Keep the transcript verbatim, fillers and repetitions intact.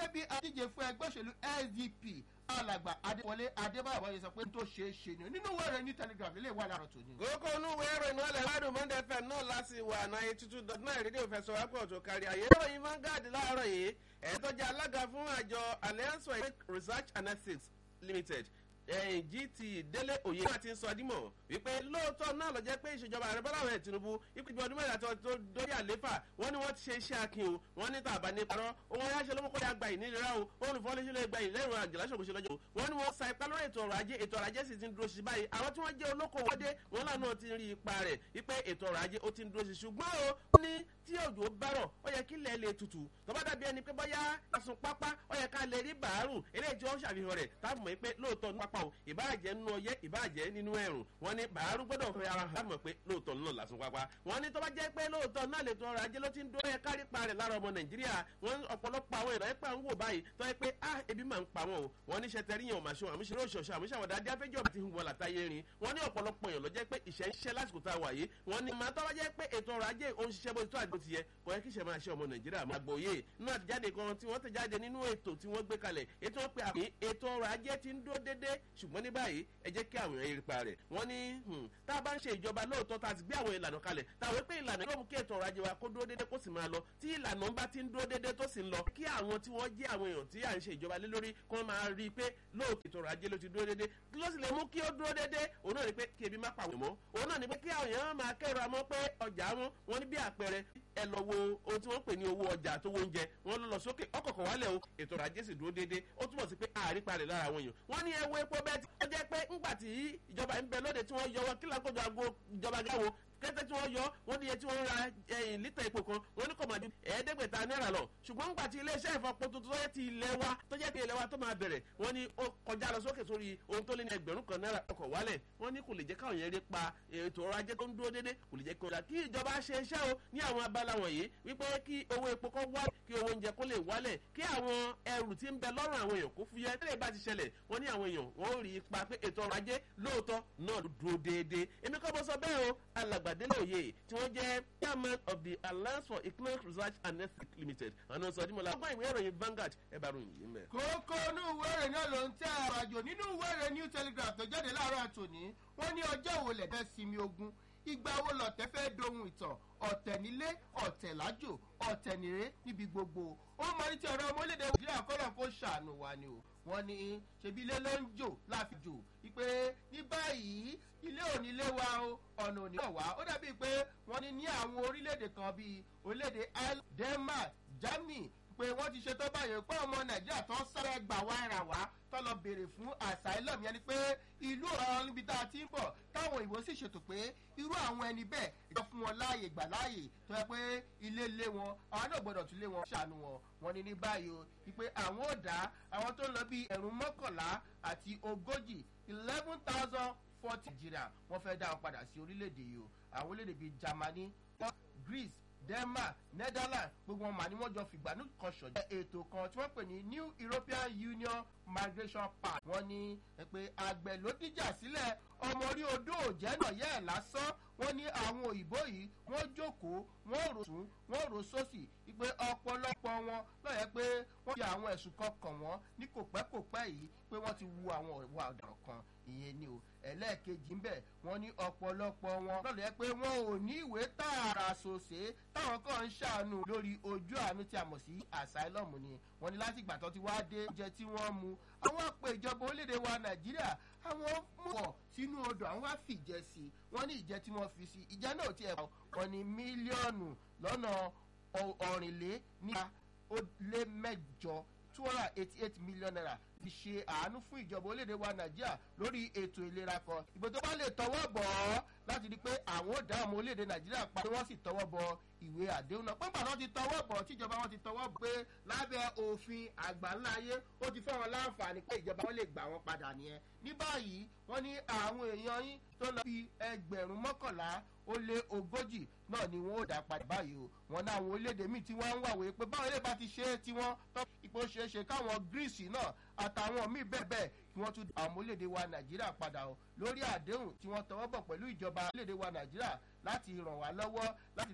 gẹ́gẹ́ bí adíje fún ẹgbẹ́ òṣèlú S D P alàgbà adéwọlé adébáyọ̀ wáyé sọ pé tó ṣe é ṣe ni nínú ìwé ìròyìn Telegraph ilé ìwà láàárọ̀ tòní. kókó inú ìwé ìròyìn ọ̀lẹ̀ ládùn monday fm náà láti wà náà tútù dot nine rédíò fẹsọ̀wápọ̀ tó kárí ayé. ìròyìn Vanguard láàárọ̀ yìí ẹ̀ tó jẹ́ alága fún àjọ Alliance for Research and Ethics Limited G T Délé Oyè náà ti ń sọ dímọ̀ wípé lóòótọ́ náà lọ jẹ́ pé ìṣèjọba ààrẹ Bọ́lá Ahmed Tinubu ipò ìjọba ọdún mẹ́ta tó dórí àléfà wọ́n ní wọ́n ti ṣe iṣẹ́ akin o wọ́n ní tàbá ní parọ́ ohun ayáṣẹ́ ló mú kọ́ ya gba ìnira o òun fọ́lẹ́sẹ̀ lè gba ìlẹ́rù àjẹláṣọ̀gbọ̀ṣẹ̀ lọ́jọ́ wọ́n ní wọ́n sa ipá lórí ètò ọrọ̀ ajé ètò ọrọ̀ ajé sì ti ń dúró sí báyìí àwọn tí wọ́n jẹ́ olókoòwò dé wọn lánàá ti rí ipa rẹ̀ wípé ètò ọrọ̀ ajé ó ti ń dúró sí ṣùgbọ́n o ó ní tí òjò bárọ̀ ó yẹ kí ilẹ̀ lè tutù tó bá dàbí ẹni pé bóyá asun pápá ó yẹ ká lè rí bàárù eléyìí tí wọ́n ṣàfihàn rẹ̀ táàbù mọ̀ pé lóòótọ́ ní pápá o ìbáàjẹ́ nínú ọyẹ́ ìbáàjẹ́ nínú ẹ̀rùn wọ́n ní bàárù gbọ́dọ̀ fẹ́ ara hàn mọ̀ pé lóòótọ́ náà lásùn pápá wọ́n ní tó bá jẹ́ pé lóòótọ́ náà lè tó ọrọ̀ ajé ló ti ń dúró yẹ kárí pa rẹ̀ lára ọmọ Nàìjíríà wọ́n ọ̀pọ̀lọpọ̀ àwọn ìrọ̀ ẹ̀pà ń wò báyìí tó yẹ pé ah ebi máa ń pa wọn o wọ́n ní ṣẹtẹrí yẹn ò máa ṣe wọn àmúṣe òṣòṣò àmúṣe àwọn dáadé afẹ́jọ́ àti ìhùwọ̀n làtàyè rin wọ́n ní ọ̀pọ̀lọpọ̀ èèyàn ló jẹ́ pé ìṣẹ́ ń ṣẹ́ lásìkò tá a wà yìí wọ́n ní màá tó bá jẹ́ pé ètò ọrọ̀ ajé òun ṣiṣẹ́ bó ti tó àgbo ti yẹ kò yẹ kí ìṣẹ́ máa ṣe ọmọ Nàìjíríà máa gbòye nínú àtijáde kan tí wọ́n ti jáde nínú ètò tí wọ́n gbé kalẹ̀ ètò wọn pe àmì ètò ọrọ̀ ajé ti ń dúró déédéé ṣùgbọ́n ní báyìí ẹ jẹ́ kí àwọn èèyàn yípa rẹ̀ wọ́n ní tá a bá ń ṣe ìjọba lóòótọ́ tá a ti gbé àwọn ìlànà kalẹ̀ tá a wí pé ìlànà yóò mú kí ètò ọrọ̀ ajé wa kó dúró déédéé kó sì máa lọ tí ìlànà ń bá ti ń dúró déédéé tó sì ń lọ kí àwọn tí wọ́n jẹ́ àwọn èèyàn tí à ń ṣe ìjọba lé lórí kó máa rí i pé lóòótọ́ ètò ọrọ̀ ajé ló ti dúró déédéé ló sì lè mú kí ó dúró déédéé òun náà ni pé kí ebi má pàwọ̀ mọ́ òun náà ni pé kí àwọn èèyàn máa kẹ́rọ amọ́ pé ọjà wọn wọn ní bí àpẹẹrẹ ẹ lọ wo ohun tí wọ́n pè ní owó ọjà tó wó oúnjẹ wọ́n lọ lọ sókè ọkọ̀ọ̀kan wálẹ̀ o ètò ọrọ̀ ajé sì dúró déédéé ó túmọ̀ sí pé àárí parẹ̀ lára àwọn èèyàn wọ́n ní ẹwọ́ epo bẹ́ẹ̀ tí wọ́n jẹ́ pé ńgbà tí ìjọba ń bẹ lóde tí wọ́n yọ wọn kí lákòjọ àgbo ìjọba gáwo kẹ́tẹ́ tí wọ́n yọ wọ́n ní iye tí wọ́n ra ẹ̀yìn lítà epo kan wọ́n ní kò máa ju ẹ̀ẹ́dẹ́gbẹ̀ta náírà lọ ṣùgbọ́n ńgbà tí iléeṣẹ́ ìfọpo tuntun tó yẹ ti ilẹ̀ wa tó jẹ́ ti ilẹ̀ wa tó máa bẹ̀rẹ̀ wọ́n ní ó kọjá lọ sókè sórí ohun tó lé ní ẹgbẹ̀rún kan náírà ọkọ̀ wálẹ̀ wọ́n ní kò lè jẹ́ káwọn yẹn rí pa ètò ọrọ̀ ajé tó ń dúró déédé kò lè jẹ́ kí wọ́n dà kí ìjọba ṣe iṣẹ́ o ní àwọn abala wọ̀nyí wípé kí owó epo kó wá kí owó oúnjẹ kó lè wálẹ̀ kí àwọn ẹrù tí ń bẹ lọ́rùn àwọn èèyàn kó fúyẹ́ tẹ́lẹ̀ bá ti ṣẹlẹ̀ wọ́n ní àwọn èèyàn wọ́n rí ipa pé ètò ọrọ̀ ajé lóòótọ́ náà dúró déédé èmi kọ́ bọ́ sọ bẹ́ẹ̀ o alàgbà Délé Oyè tí wọ́n jẹ́ chairman of the Alliance for Economic Research and Ethics Limited àwọn ọ̀sán ọdún mọ́lá ọgbọ́n ìwé ìròyìn Vanguard ẹ̀ bá ròyìn yìí mẹ́. kókó inú ìwé ìròyìn náà ló ń tẹ́ àràjò nínú ìwé ìròyìn New Telegraph tó jáde láàárọ̀ àtòní wọ́n ní ọjọ́ wo lẹ̀fẹ́ sinmi ogun ìgbà wo lọ̀tẹ̀ fẹ́ dohun ìtàn ọ̀tẹ̀ nílé ọ̀tẹ̀ lájò ọ̀tẹ̀ nìré níbi gbogbo ó mọ ní ti ọ̀rọ̀ ọmọ orílẹ̀-èdè Nàìjíríà kọ́nà kó ṣàánú wa ni o wọ́n ní ṣebí ilé ló ń jò láfijò wípé ní báyìí ilé ònílé wa o ọ̀nà òní wà ó dàbí pé wọ́n ní ní àwọn orílẹ̀-èdè kan bíi orílẹ̀-èdè Ireland Denmark Germany pé wọ́n ti ṣetán báyìí pé ọmọ Nàìjíríà tó ń sáré gbà wá ẹ̀rà wá tó lọ béèrè fún asylum yẹn ni pé ìlú ọ̀rọ̀ níbi tá a ti ń bọ̀ táwọn òyìnbó sì ṣètò pé irú àwọn ẹni bẹ́ẹ̀ ìjọ fún wọn láàyè gbà láàyè tó yẹ pé ilé lé wọn àwọn náà gbọdọ̀ tún lé wọn ṣàánú wọn wọn ni ní báyìí o wípé àwọn ò dá àwọn tó ń lọ bíi ẹ̀rùn mọ́kànlá àti ogójì eleven thousand forty Nàìjíríà wọ́n fẹ́ dá wọn padà sí orílẹ̀-èdè yìí o àwọn orílẹ̀-èdè bíi Germany Greece Denmark Netherlands gbogbo wọn mà ní wọ́n jọ fìgbànú kan ṣọ̀jẹ́ ètò kan tí wọ́n pè ní New European Union Migration Pact wọ́n ní pé àgbẹ̀ ló díjà sílẹ̀ ọmọ orí odò òjẹ́ náà yẹ́ ẹ̀ lásán wọ́n ní àwọn òyìnbó yìí wọ́n jókòó wọ́n rò sún wọ́n rò sósì wípé ọ̀pọ̀lọpọ̀ wọn lọ́yẹ̀ pé wọ́n fi àwọn ẹ̀sùn kan kàn wọ́n ní kòpẹ́kòpẹ́ yìí pé wọ́n ti wu àwọn ìwà ọ̀daràn kan ìyẹn ni o ẹlẹ́ẹ̀kejì ń bẹ̀ wọ́n ní ọ̀pọ̀lọpọ̀ wọn lọ́lẹ̀ pé wọ́n ò ní ìwé tààrà sòsè táwọn kan ń ṣàánú lórí ojú àánú tí a mọ̀ sí asylum ni wọ́n ní láti ìgbà tó ti wá dé oúnjẹ tí wọ́n mu àwọn àpò ìjọba orílẹ̀-èdè wa Nàìjíríà àwọn mú wọ̀ sínú odò àwọn wá fìjẹ sí i wọ́n ní ìjẹ tí wọ́n fi sí ìjẹ náà tiẹ̀ wọ́n ní mílíọ̀nù lọ́nà ọ̀rìnlé ní ó lé mẹ́jọ two hundred and eighty eight million naira fi ṣe àánú fún ìjọba orílẹ̀-èdè wa Nàìjíríà lórí ètò ìlera kan ìbò tó bá lè tọwọ́ bọ̀ ọ́ láti rí i pé àwọn ò dá ọmọ orílẹ̀-èdè Nàìjíríà pa pé wọ́n sì tọwọ́ bọ ìwé àdéhùn náà pẹ́ńpà náà ti tọwọ́ bọ̀ tíjọba wọn ti tọwọ́ bọ̀ pé lábẹ́ òfin àgbáńlá ayé ó ti fẹ́ wọn láǹfààní pé ìjọba wọn lè gbà wọn padà nìyẹn ní báyìí wọ́n ní àwọn èèyàn yín tó lọ bí ẹgbẹ̀rún mọ́kànlá ó lé ogójì náà ni wọ́n ó dá padà báyìí o wọ́n ní àwọn orílẹ̀-èdè míì tí wọ́n ń wàwé pé báwọn ilé bá ti ṣe é tí wọ́n tọ́ ipò ṣeé ṣe káwọn Greece náà àtàwọn míì bẹ́ẹ̀ bẹ́ẹ̀ kí wọ́n tún dá àwọn orílẹ̀-èdè wa Nàìjíríà padà o lórí àdéhùn tí wọ́n tọwọ́ bọ̀ pẹ̀lú ìjọba orílẹ̀-èdè wa Nàìjíríà láti ràn wá lọ́wọ́ láti